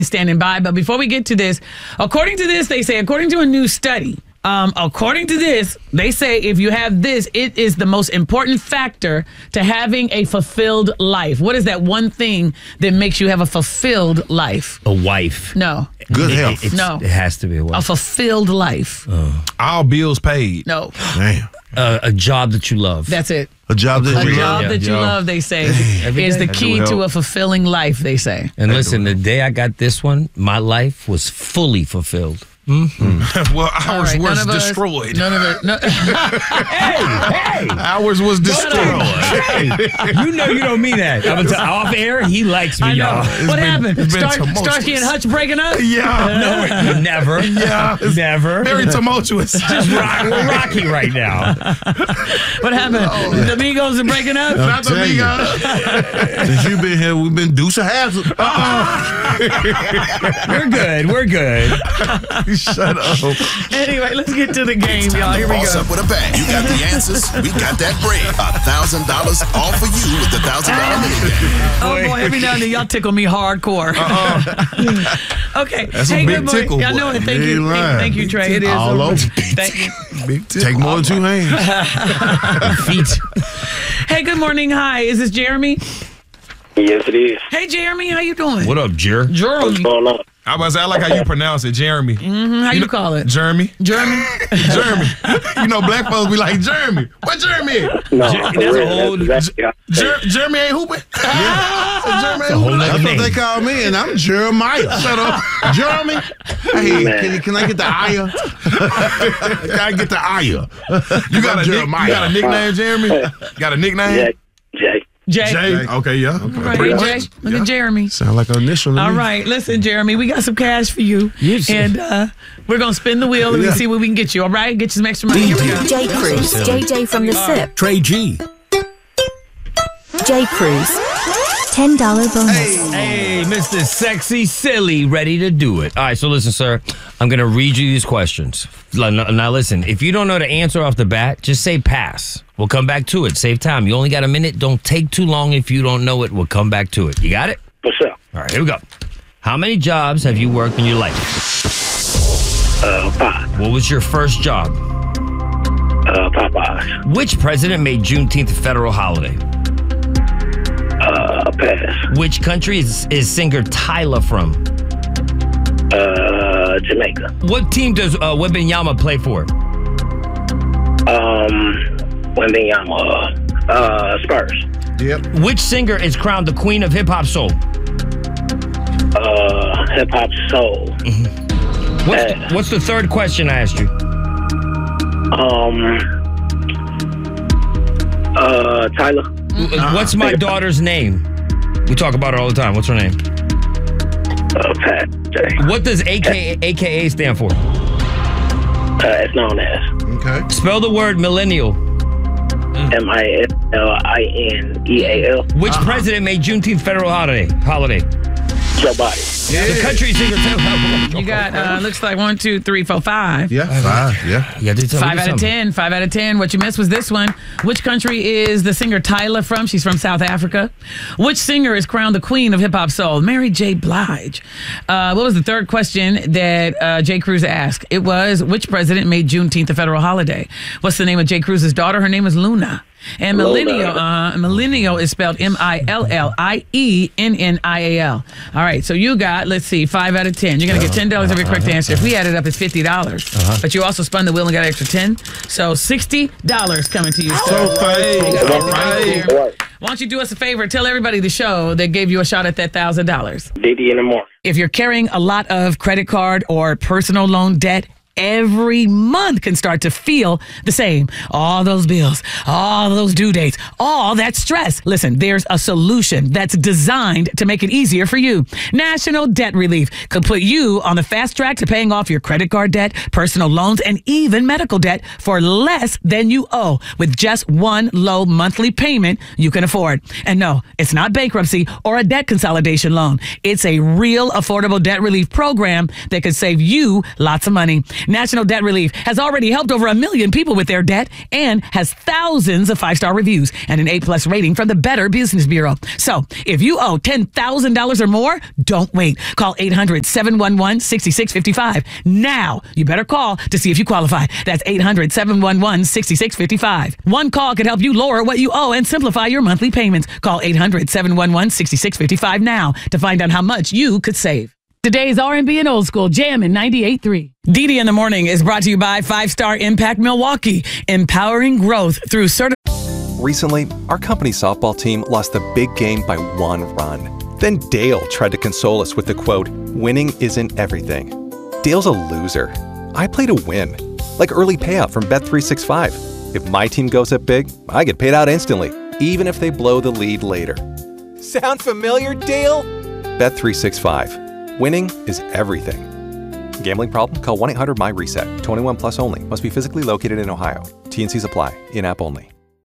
standing by. But before we get to this, according to a new study, according to this, they say if you have this, it is the most important factor to having a fulfilled life. What is that one thing that makes you have a fulfilled life? A wife. No. Good health. It has to be a wife. A fulfilled life. All bills paid. No. Damn. A job that you love. That's it. A job that you love. That you love, they say, is the key to a fulfilling life, they say. And listen, the day I got this one, my life was fully fulfilled. Well, ours was destroyed. None of it. No. Hey! Ours was destroyed. Hey, you know you don't mean that. I'm off air, he likes me, I know. y'all. What happened? it's been tumultuous. Starsky and Hutch breaking up? Yeah. No, never. Yeah. Never. Very tumultuous. We're rocky right now. What happened? The Migos are breaking up? Not the tell you. Migos. Since you've been here, we've been Deuce of Hazzard. We're good. Shut up. Anyway, let's get to the game, y'all. Here we Boss go. up with a bang. You got the answers. We got that bread. $1,000 all for you with the $1,000 minigame. Oh, boy, every now and then y'all tickle me hardcore. Okay. That's a hey, big good morning. tickle, I know boy. it. Thank You you. ain't lying. Thank you, Trey. It is. All over. Thank you. Big tip. Take more than 2 hands. Feet. Hey, good morning. Hi. Is this Jeremy? Yes, it is. Hey, Jeremy. How you doing? What up, Jer? What's Jeremy. going on? I was. I like how you pronounce it, Jeremy. How you call it? Jeremy. Jeremy? Jeremy. You know, black folks be like, Jeremy. What Jeremy is? No, That's for a real, whole- that's exactly how I say it. Jeremy ain't hooping. Jeremy ain't a whole hooping. nother That's what name. they call me, and I'm Jeremiah. Shut up. Jeremy. Hey, Man. can I get the aya? Gotta get the aya. You got a Jeremiah. You got a nickname, Jeremy? Got a nickname? Jay. Jay. Jay. Okay, yeah. Okay. Right, Pretty Jay. much. Look at Jeremy. Sound like an initial. to All me. right, listen, Jeremy, we got some cash for you. Yes. And we're going to spin the wheel and Yeah. see what we can get you, all right? Get you some extra money. Here we go. J. Cruz, JJ from the SIP. Trey G. J. Cruz, $10 bonus. Hey, Mr. Sexy Silly, ready to do it. All right, so listen, sir. I'm going to read you these questions. Now, listen, if you don't know the answer off the bat, just say pass. We'll come back to it. Save time. You only got a minute. Don't take too long if you don't know it. We'll come back to it. You got it? For sure. All right, here we go. How many jobs have you worked in your life? 5. What was your first job? Popeyes. Which president made Juneteenth a federal holiday? Pass. Which country is singer Tyler from? Jamaica. What team does Wembanyama play for? Wembanyama. Spurs. Yep. Which singer is crowned the queen of hip-hop soul? Hip hop soul. What's the third question I asked you? Tyler. What's my daughter's name? We talk about her all the time. What's her name? Pat. Jay. What does AKA stand for? It's known as Okay. Spell the word millennial. MILLENEAL. Which president made Juneteenth federal holiday? Joe Biden. The country singer. You got, looks like 1, 2, 3, 4, 5. Yeah, 5. Yeah. Yeah, 5 out of 10. 5 out of 10. What you missed was this one. Which country is the singer Tyler from? She's from South Africa. Which singer is crowned the queen of hip hop soul? Mary J. Blige. What was the third question that J. Cruz asked? It was, which president made Juneteenth a federal holiday? What's the name of J. Cruz's daughter? Her name is Luna. And millennial is spelled MILLIENNIAL. All right, so you got, let's see, 5 out of 10. You're going to get $10 every correct answer. If we add it up, it's $50. But you also spun the wheel and got an extra 10. So $60 coming to you. So faithful. All right. All right. Why don't you do us a favor? Tell everybody the show that gave you a shot at that $1,000. Diddy in the morning. If you're carrying a lot of credit card or personal loan debt, every month can start to feel the same. All those bills, all those due dates, all that stress. Listen, there's a solution that's designed to make it easier for you. National Debt Relief could put you on the fast track to paying off your credit card debt, personal loans, and even medical debt for less than you owe with just one low monthly payment you can afford. And no, it's not bankruptcy or a debt consolidation loan. It's a real affordable debt relief program that could save you lots of money. National Debt Relief has already helped over 1 million people with their debt and has thousands of 5-star reviews and an A+ rating from the Better Business Bureau. So if you owe $10,000 or more, don't wait. Call 800-711-6655. Now, you better call to see if you qualify. That's 800-711-6655. One call could help you lower what you owe and simplify your monthly payments. Call 800-711-6655 now to find out how much you could save. Today's R&B and Old School Jam in 98.3. DD in the Morning is brought to you by 5-Star Impact Milwaukee, empowering growth through Recently, our company softball team lost the big game by 1 run. Then Dale tried to console us with the quote, "Winning isn't everything." Dale's a loser. I play to win, like early payout from Bet365. If my team goes up big, I get paid out instantly, even if they blow the lead later. Sound familiar, Dale? Bet365. Winning is everything. Gambling problem? Call 1-800-MY-RESET. 21 plus only. Must be physically located in Ohio. T&Cs apply. In-app only.